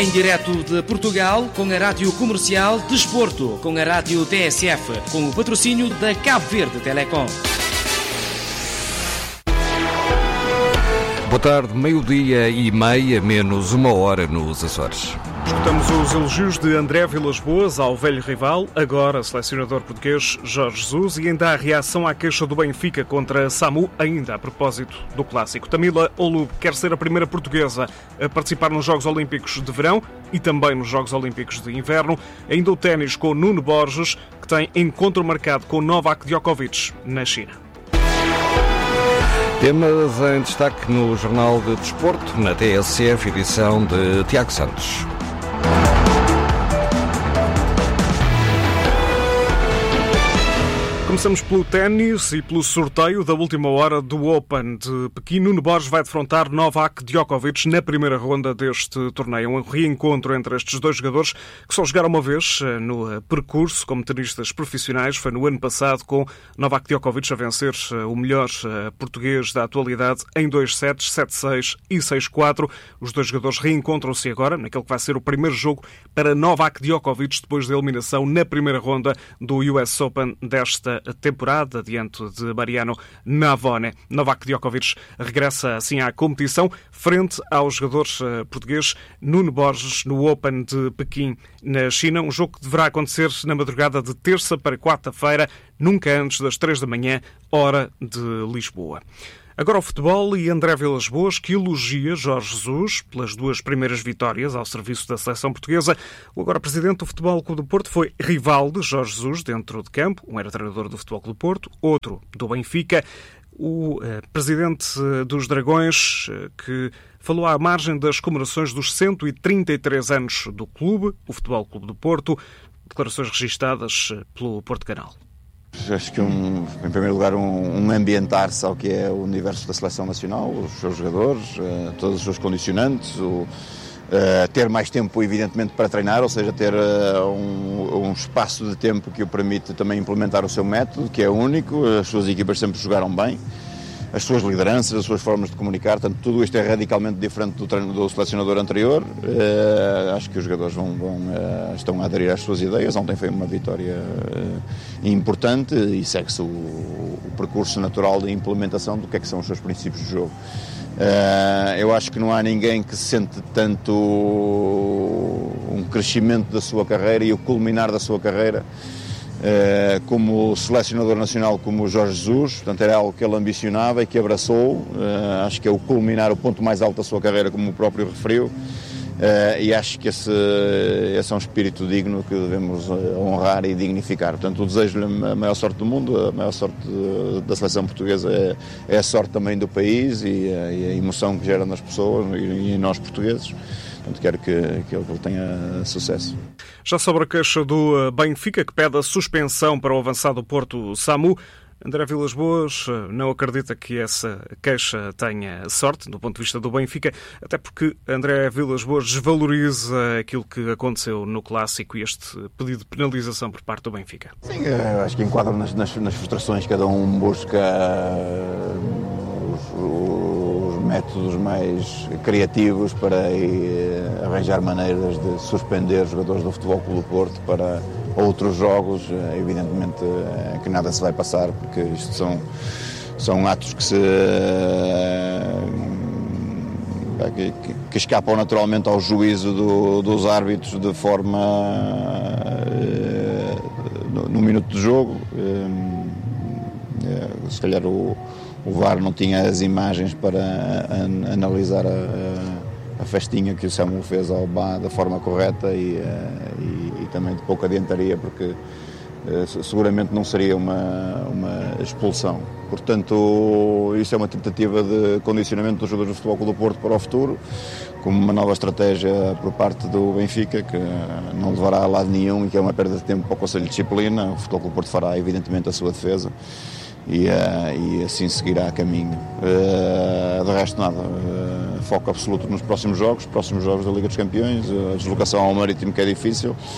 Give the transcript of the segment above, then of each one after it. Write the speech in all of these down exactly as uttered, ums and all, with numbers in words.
Em direto de Portugal, com a Rádio Comercial Desporto, com a Rádio T S F, com o patrocínio da Cabo Verde Telecom. Boa tarde, meio-dia e meia, menos uma hora nos Açores. Escutamos os elogios de André Vilas-Boas ao velho rival, agora selecionador português Jorge Jesus, e ainda a reação à queixa do Benfica contra Samu, ainda a propósito do clássico. Tamila Olub quer ser a primeira portuguesa a participar nos Jogos Olímpicos de Verão e também nos Jogos Olímpicos de Inverno. Ainda o ténis com Nuno Borges, que tem encontro marcado com Novak Djokovic na China. Temas em destaque no Jornal de Desporto, na T S F, edição de Tiago Santos. Começamos pelo ténis e pelo sorteio da última hora do Open de Pequim. Nuno Borges vai defrontar Novak Djokovic na primeira ronda deste torneio. Um reencontro entre estes dois jogadores que só jogaram uma vez no percurso como tenistas profissionais. Foi no ano passado, com Novak Djokovic a vencer o melhor português da atualidade em dois sets, sete seis e seis quatro. Os dois jogadores reencontram-se agora naquele que vai ser o primeiro jogo para Novak Djokovic depois da eliminação na primeira ronda do U S Open desta temporada, diante de Mariano Navone. Novak Djokovic regressa assim à competição frente ao jogador português Nuno Borges no Open de Pequim, na China. Um jogo que deverá acontecer na madrugada de terça para quarta-feira, nunca antes das três da manhã, hora de Lisboa. Agora o futebol e André Vilas-Boas, que elogia Jorge Jesus pelas duas primeiras vitórias ao serviço da seleção portuguesa. O agora presidente do Futebol Clube do Porto foi rival de Jorge Jesus dentro de campo. Um era treinador do Futebol Clube do Porto, outro do Benfica. O eh, presidente dos Dragões, eh, que falou à margem das comemorações dos cento e trinta e três anos do clube, o Futebol Clube do Porto. Declarações registadas pelo Porto Canal. Acho que, um, em primeiro lugar, um, um ambientar-se ao que é o universo da seleção nacional, os seus jogadores, uh, todos os seus condicionantes, o, uh, ter mais tempo, evidentemente, para treinar, ou seja, ter uh, um, um espaço de tempo que o permite também implementar o seu método, que é único. As suas equipas sempre jogaram bem, as suas lideranças, as suas formas de comunicar, portanto, tudo isto é radicalmente diferente do treino do selecionador anterior. Uh, acho que os jogadores vão, vão, uh, estão a aderir às suas ideias. Ontem foi uma vitória uh, importante e segue-se o, o percurso natural de implementação do que é que são os seus princípios de jogo. Uh, eu acho que não há ninguém que sente tanto um crescimento da sua carreira e o culminar da sua carreira Uh, como selecionador nacional, como o Jorge Jesus. Portanto, era algo que ele ambicionava e que abraçou. Uh, acho que é o culminar, o ponto mais alto da sua carreira, como o próprio referiu. Uh, e acho que esse, esse é um espírito digno que devemos honrar e dignificar. Portanto, desejo-lhe a maior sorte do mundo, a maior sorte da seleção portuguesa é, é a sorte também do país e a, e a emoção que gera nas pessoas e, e em nós portugueses. Portanto, quero que, que ele tenha sucesso. Já sobre a queixa do Benfica, que pede a suspensão para o avançado Porto Samu, André Vilas-Boas não acredita que essa queixa tenha sorte, do ponto de vista do Benfica, até porque André Vilas-Boas desvaloriza aquilo que aconteceu no Clássico e este pedido de penalização por parte do Benfica. Sim, acho que enquadram nas, nas, nas frustrações, cada um busca os, os métodos mais criativos para arranjar maneiras de suspender jogadores do Futebol Clube do Porto para outros jogos. Evidentemente que nada se vai passar, porque isto são, são atos que se que, que escapam naturalmente ao juízo do, dos árbitros de forma no, no minuto de jogo. Se calhar o, o V A R não tinha as imagens para an, analisar a, a festinha que o Samu fez ao B A da forma correta e, e, e também de pouca adiantaria, porque seguramente não seria uma, uma expulsão. Portanto, isso é uma tentativa de condicionamento dos jogadores do Futebol Clube do Porto para o futuro, como uma nova estratégia por parte do Benfica, que não levará a lado nenhum e que é uma perda de tempo para o Conselho de Disciplina. O Futebol Clube do Porto fará, evidentemente, a sua defesa e, uh, e assim seguirá a caminho. Uh, de resto, nada. Uh, foco absoluto nos próximos jogos, próximos jogos da Liga dos Campeões, a deslocação ao Marítimo, que é difícil.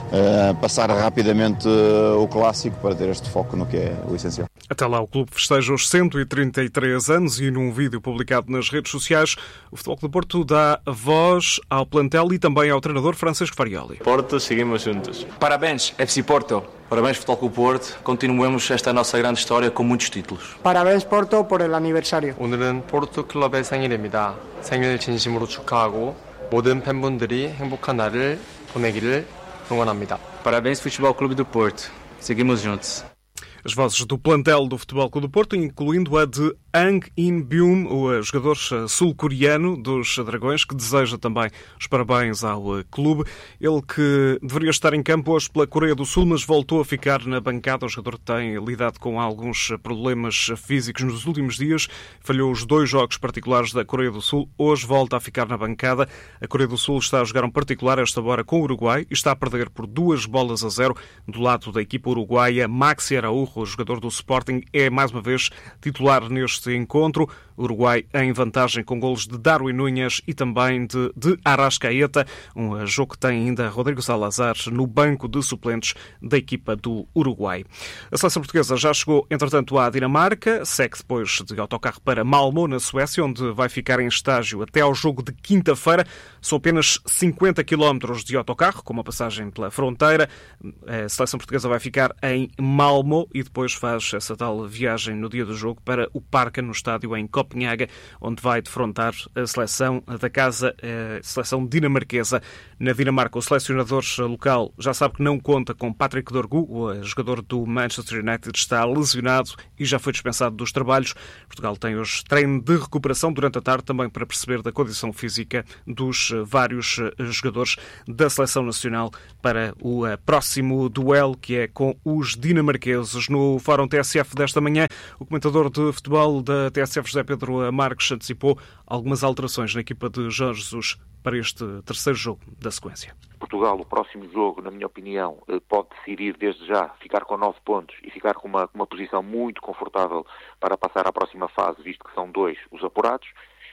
uh, passar rapidamente uh, o clássico para ter este foco no que é o essencial. Até lá, o clube festeja os cento e trinta e três anos e num vídeo publicado nas redes sociais, o Futebol Clube do Porto dá voz ao plantel e também ao treinador Francisco Farioli. Porto, seguimos juntos. Parabéns, F C Porto. Parabéns, Futebol Clube Porto. Continuemos esta nossa grande história com muitos títulos. Parabéns, Porto, por el aniversario. 오늘은 포르투 클럽의 생일입니다. 생일 진심으로 축하하고 모든 팬분들이 행복한 날을 보내기를 응원합니다. Parabéns, Futebol Clube do Porto. Seguimos juntos. As vozes do plantel do Futebol Clube do Porto, incluindo a de Ang In-byum, o jogador sul-coreano dos Dragões, que deseja também os parabéns ao clube. Ele que deveria estar em campo hoje pela Coreia do Sul, mas voltou a ficar na bancada. O jogador tem lidado com alguns problemas físicos nos últimos dias. Falhou os dois jogos particulares da Coreia do Sul. Hoje volta a ficar na bancada. A Coreia do Sul está a jogar um particular esta hora com o Uruguai e está a perder por duas bolas a zero. Do lado da equipa uruguaia, Maxi Araújo, o jogador do Sporting, é mais uma vez titular neste encontro. O Uruguai em vantagem com golos de Darwin Núñez e também de, de Arrascaeta. Um jogo que tem ainda Rodrigo Salazar no banco de suplentes da equipa do Uruguai. A seleção portuguesa já chegou, entretanto, à Dinamarca. Segue depois de autocarro para Malmö, na Suécia, onde vai ficar em estágio até ao jogo de quinta-feira. São apenas cinquenta quilómetros de autocarro, com uma passagem pela fronteira. A seleção portuguesa vai ficar em Malmö e depois faz essa tal viagem no dia do jogo para o Parken, no estádio em Copenhaga, onde vai defrontar a seleção da casa, a seleção dinamarquesa. Na Dinamarca, o selecionador local já sabe que não conta com Patrick Dorgu, o jogador do Manchester United, está lesionado e já foi dispensado dos trabalhos. Portugal tem hoje treino de recuperação durante a tarde, também para perceber da condição física dos vários jogadores da seleção nacional para o próximo duelo, que é com os dinamarqueses. No Fórum T S F desta manhã, o comentador de futebol da T S F, José Pedro Marques, antecipou algumas alterações na equipa de Jorge Jesus para este terceiro jogo da sequência. Portugal, o próximo jogo, na minha opinião, pode decidir desde já ficar com nove pontos e ficar com uma, uma posição muito confortável para passar à próxima fase, visto que são dois os apurados.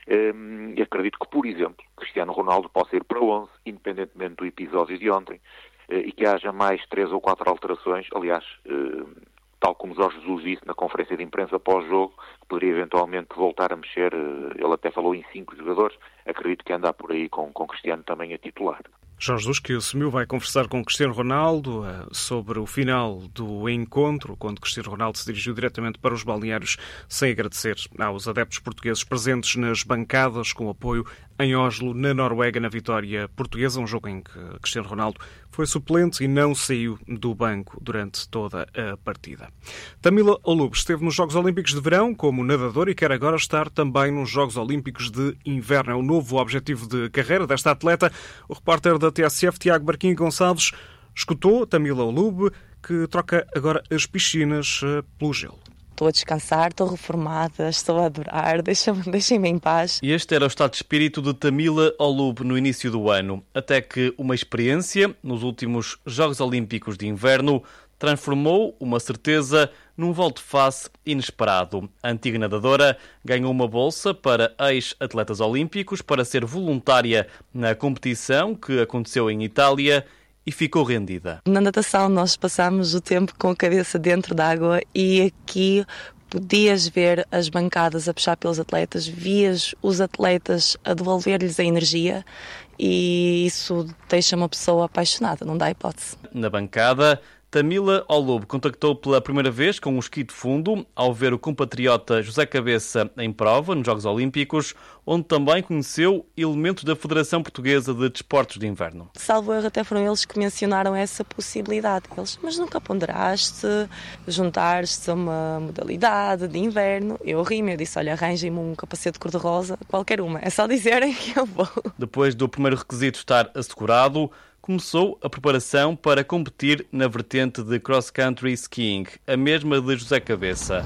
E acredito que, por exemplo, Cristiano Ronaldo possa ir para onze, independentemente do episódio de ontem, e que haja mais três ou quatro alterações. Aliás, tal como Jorge Jesus disse na conferência de imprensa pós-jogo, poderia eventualmente voltar a mexer. Ele até falou em cinco jogadores. Acredito que anda por aí com, com Cristiano também a titular. Jorge Jesus, que assumiu, vai conversar com Cristiano Ronaldo uh, sobre o final do encontro, quando Cristiano Ronaldo se dirigiu diretamente para os balneários, sem agradecer aos adeptos portugueses presentes nas bancadas, com apoio em Oslo, na Noruega, na vitória portuguesa, um jogo em que Cristiano Ronaldo foi suplente e não saiu do banco durante toda a partida. Tamila Olub esteve nos Jogos Olímpicos de Verão como nadador e quer agora estar também nos Jogos Olímpicos de Inverno. É o novo objetivo de carreira desta atleta. O repórter da T S F, Tiago Barquinho Gonçalves, escutou Tamila Olub, que troca agora as piscinas pelo gelo. Estou a descansar, estou reformada, estou a adorar, deixem-me, deixem-me em paz. E este era o estado de espírito de Tamila Olub no início do ano, até que uma experiência nos últimos Jogos Olímpicos de Inverno transformou uma certeza num volte-face inesperado. A antiga nadadora ganhou uma bolsa para ex-atletas olímpicos para ser voluntária na competição que aconteceu em Itália e ficou rendida. Na natação nós passamos o tempo com a cabeça dentro d'água e aqui podias ver as bancadas a puxar pelos atletas, vias os atletas a devolver-lhes a energia e isso deixa uma pessoa apaixonada, não dá hipótese. Na bancada, Tamila Olub contactou pela primeira vez com o esqui de fundo ao ver o compatriota José Cabeça em prova nos Jogos Olímpicos, onde também conheceu elementos da Federação Portuguesa de Desportos de Inverno. Salvo erro, até foram eles que mencionaram essa possibilidade. Eles, mas nunca ponderaste juntar-te a uma modalidade de inverno? Eu ri-me, eu disse, olha, arranjem-me um capacete cor-de-rosa, qualquer uma, é só dizerem que eu vou. Depois do primeiro requisito estar assegurado, começou a preparação para competir na vertente de cross-country skiing, a mesma de José Cabeça.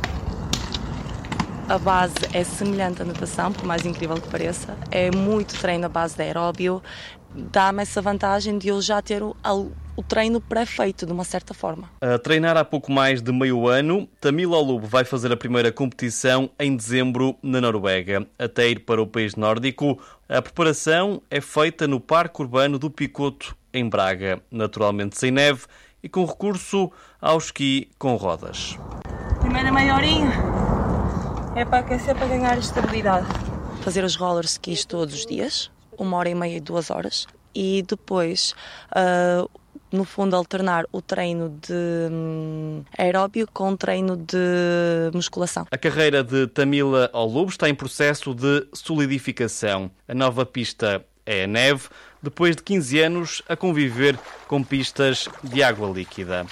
A base é semelhante à natação, por mais incrível que pareça. É muito treino à base de aeróbio. Dá-me essa vantagem de eu já ter o, o treino pré-feito, de uma certa forma. A treinar há pouco mais de meio ano, Tamila Olub vai fazer a primeira competição em dezembro na Noruega. Até ir para o país nórdico, A preparação é feita no Parque Urbano do Picoto, em Braga, naturalmente sem neve e com recurso ao esqui com rodas. Primeira meia horinha é para aquecer, para ganhar estabilidade. Fazer os roller skis todos os dias, uma hora e meia e duas horas, e depois, uh, no fundo, alternar o treino de um, aeróbio com o treino de musculação. A carreira de Tamila Holub está em processo de solidificação. A nova pista é a neve, depois de quinze anos a conviver com pistas de água líquida.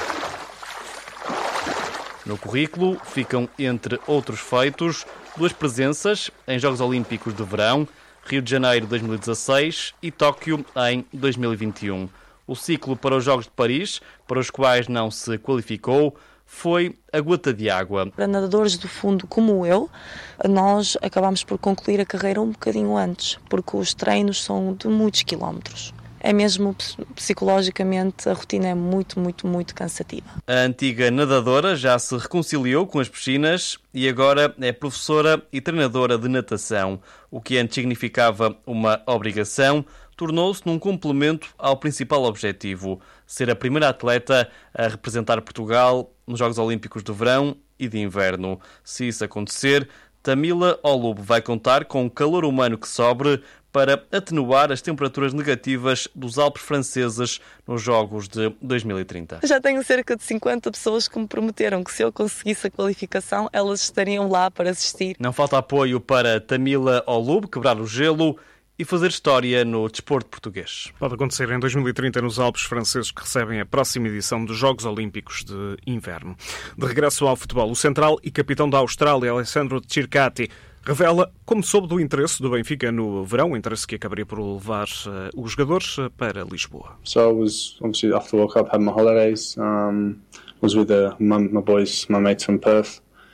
No currículo ficam, entre outros feitos, duas presenças em Jogos Olímpicos de Verão, Rio de Janeiro dois mil e dezasseis e Tóquio em dois mil e vinte e um. O ciclo para os Jogos de Paris, para os quais não se qualificou, foi a gota de água. Para nadadores do fundo como eu, nós acabamos por concluir a carreira um bocadinho antes, porque os treinos são de muitos quilómetros. É mesmo psicologicamente, a rotina é muito, muito, muito cansativa. A antiga nadadora já se reconciliou com as piscinas e agora é professora e treinadora de natação. O que antes significava uma obrigação, tornou-se num complemento ao principal objetivo, ser a primeira atleta a representar Portugal nos Jogos Olímpicos de Verão e de Inverno. Se isso acontecer, Tamila Holub vai contar com o calor humano que sobre para atenuar as temperaturas negativas dos Alpes franceses nos Jogos de dois mil e trinta. Já tenho cerca de cinquenta pessoas que me prometeram que se eu conseguisse a qualificação, elas estariam lá para assistir. Não falta apoio para Tamila Holub quebrar o gelo e fazer história no desporto português. Pode acontecer em dois mil e trinta nos Alpes franceses, que recebem a próxima edição dos Jogos Olímpicos de Inverno. De regresso ao futebol, o central e capitão da Austrália, Alessandro Circati, revela como soube do interesse do Benfica no verão, o interesse que acabaria por levar uh, os jogadores para Lisboa. So I was obviously after the World Cup, had my holidays, um, was with the, my, my boys, my mates from Perth.